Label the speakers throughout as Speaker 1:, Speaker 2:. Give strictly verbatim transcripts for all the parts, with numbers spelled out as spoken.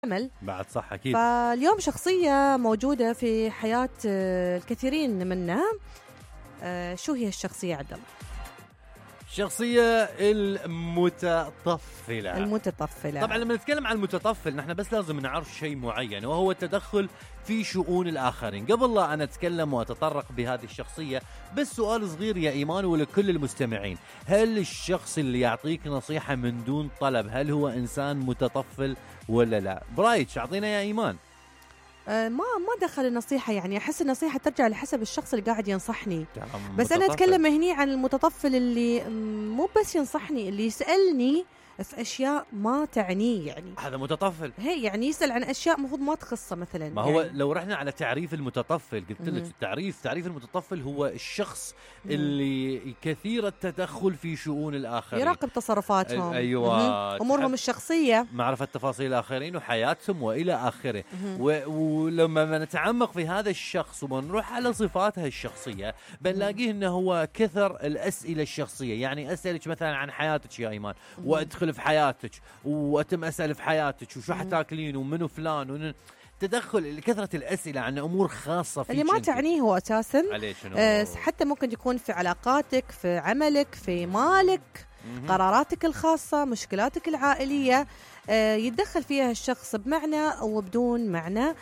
Speaker 1: عمل
Speaker 2: بعد صح أكيد.
Speaker 1: فاليوم شخصية موجودة في حياة الكثيرين منا. شو هي الشخصية عبد الله؟
Speaker 2: الشخصية المتطفلة.
Speaker 1: المتطفلة
Speaker 2: طبعا لما نتكلم عن المتطفل نحن بس لازم نعرف شيء معين، وهو التدخل في شؤون الآخرين. قبل لا أنا أتكلم وأتطرق بهذه الشخصية، بس سؤال صغير يا إيمان ولكل المستمعين: هل الشخص اللي يعطيك نصيحة من دون طلب هل هو إنسان متطفل ولا لا؟ برايك أعطينا يا إيمان.
Speaker 1: أه ما ما دخل النصيحة، يعني أحس النصيحة ترجع لحسب الشخص اللي قاعد ينصحني. بس أنا أتكلم هني عن المتطفل اللي مو بس ينصحني، اللي يسألني في أشياء ما تعنيه. يعني
Speaker 2: هذا متطفل.
Speaker 1: هي يعني يسأل عن أشياء مفروض ما تخصه مثلا.
Speaker 2: ما هو
Speaker 1: يعني
Speaker 2: لو رحنا على تعريف المتطفل، قلت لك التعريف تعريف المتطفل هو الشخص مم. اللي كثير التدخل في شؤون الآخرين،
Speaker 1: يراقب تصرفاتهم،
Speaker 2: أيوة،
Speaker 1: أمورهم الشخصية،
Speaker 2: معرفة تفاصيل الآخرين وحياتهم وإلى آخره. ولما نتعمق في هذا الشخص ونروح على صفاته الشخصية بنلاقيه إنه هو كثر الأسئلة الشخصية. يعني أسألك مثلا عن حياتك يا إيمان، وأدخل في حياتك وأتم أسأل في حياتك وشو حتاكلين ومنو فلان ون... تدخل كثرة الأسئلة عن أمور خاصة
Speaker 1: اللي ما تعنيه هو أساساً.
Speaker 2: أه
Speaker 1: حتى ممكن يكون في علاقاتك، في عملك، في مالك، قراراتك الخاصة، مشكلاتك العائلية، أه يتدخل فيها الشخص بمعنى وبدون معنى.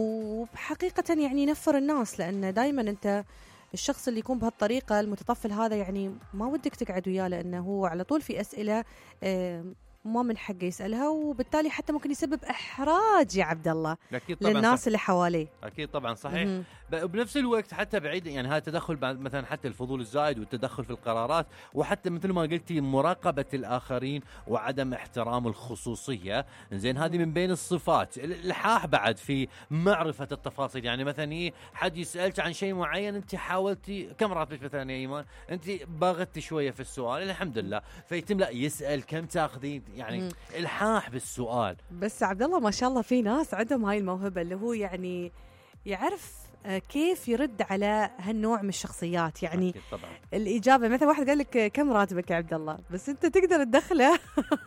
Speaker 1: وبحقيقة يعني ينفر الناس، لأن دايماً أنت الشخص اللي يكون بهالطريقة المتطفل هذا يعني ما ودك تقعد وياه، لأنه هو على طول في أسئلة أه ما من حقه يسألها، وبالتالي حتى ممكن يسبب إحراج يا عبد الله للناس صح. اللي حواليه.
Speaker 2: أكيد طبعا صحيح. بنفس الوقت حتى بعيد يعني هذا التدخل مثلا حتى الفضول الزائد والتدخل في القرارات، وحتى مثل ما قلتي مراقبة الآخرين وعدم احترام الخصوصية. زين هذه من بين الصفات. الإلحاح بعد في معرفة التفاصيل. يعني مثلا إيه حد يسألك عن شيء معين، أنت حاولتي كم راتبك مثلا يا إيمان، أنت باغتي شوية في السؤال الحمد لله، فيتم لا يسأل كم تاخذين، يعني مم. الحاح بالسؤال.
Speaker 1: بس عبد الله ما شاء الله في ناس عندهم هاي الموهبة، اللي هو يعني يعرف كيف يرد على هالنوع من الشخصيات. يعني
Speaker 2: طبعا.
Speaker 1: الإجابة مثلا واحد قال لك كم راتبك يا عبد الله، بس أنت تقدر تدخله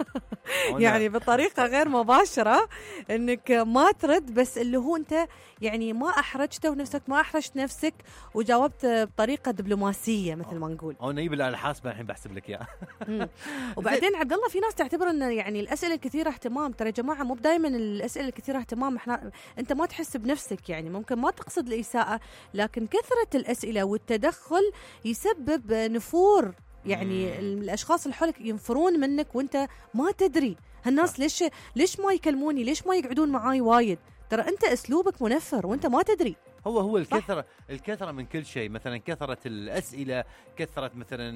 Speaker 1: يعني بطريقة غير مباشرة إنك ما ترد، بس اللي هو أنت يعني ما أحرجته ونفسك ما أحرجت نفسك، وجاوبت بطريقة دبلوماسية مثل ما نقول.
Speaker 2: أو نجيب له الحاسبة الحين بحسب لك إياه.
Speaker 1: وبعدين عبد الله في ناس تعتبر إن يعني الأسئلة الكثيرة اهتمام. ترى يا جماعة مو دائما الأسئلة الكثيرة اهتمام. إحنا أنت ما تحس بنفسك، يعني ممكن ما تقصد الإساءة، لكن كثرة الأسئلة والتدخل يسبب نفور. يعني مم. الأشخاص اللي حولك ينفرون منك وأنت ما تدري. هالناس ليش ليش ما يكلموني، ليش ما يقعدون معاي وايد؟ ترى أنت أسلوبك منفر وأنت ما تدري.
Speaker 2: هو هو الكثرة الكثرة من كل شيء. مثلا كثرة الأسئلة، كثرة مثلا